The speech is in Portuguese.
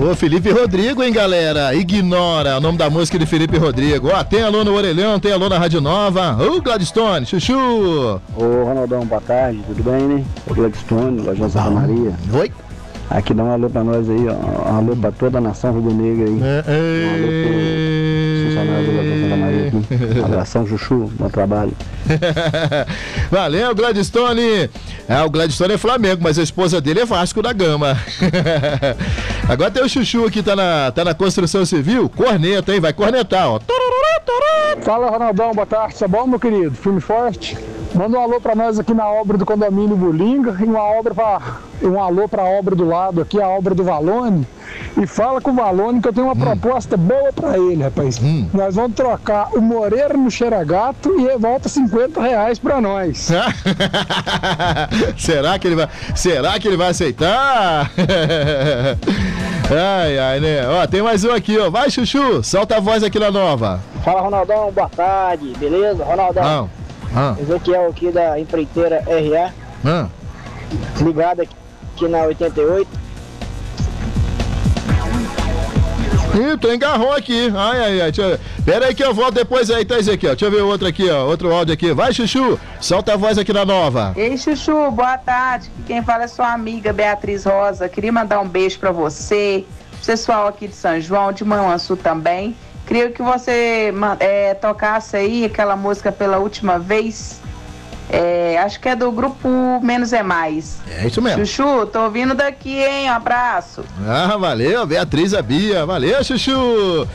Ô, Felipe Rodrigo, hein, galera? Ignora o nome da música de Felipe Rodrigo. Ó, tem alô no Orelhão, tem alô na Rádio Nova. Ô, Gladstone, chuchu. Ô, Ronaldão, boa tarde, tudo bem, né? Ô, Gladstone, Lojão Santa Maria. Oi. Aqui dá um alô pra nós aí, ó. Um alô pra toda a nação rubro-negra aí. Um alô pro funcionário do Lojão Santa Maria aqui. Um abração, chuchu, bom trabalho. Valeu, Gladstone. O Gladstone é Flamengo, mas a esposa dele é Vasco da Gama. Agora tem o chuchu aqui, tá na construção civil. Corneta, hein? Vai cornetar, ó. Fala, Ronaldão, boa tarde, tá bom, meu querido? Filme forte. Manda um alô pra nós aqui na obra do condomínio Bulinga e um alô pra obra do lado aqui, a obra do Valone. E fala com o Valone que eu tenho uma proposta boa pra ele, rapaz. Nós vamos trocar o Moreira no Cheiragato e ele volta R$50 pra nós. Será que ele vai aceitar? Ai, né? Ó, tem mais um aqui, ó. Vai, chuchu, solta a voz aqui na Nova. Fala, Ronaldão, boa tarde, beleza? Ronaldão, Ezequiel aqui da empreiteira RA, ligado aqui na 88. Ih, tu engarrou aqui. Ai. Pera aí que eu volto depois aí, tá, Ezequiel? Deixa eu ver outro aqui, ó. Outro áudio aqui. Vai, chuchu, solta a voz aqui na Nova. Ei, chuchu, boa tarde. Quem fala é sua amiga Beatriz Rosa. Queria mandar um beijo pra você, pro pessoal aqui de São João, de Manhuaçu também. Queria que você tocasse aí aquela música Pela Última Vez. Acho que é do grupo Menos é Mais. É isso mesmo. Chuchu, tô ouvindo daqui, hein? Um abraço. Valeu, Beatriz, a Bia. Valeu, chuchu.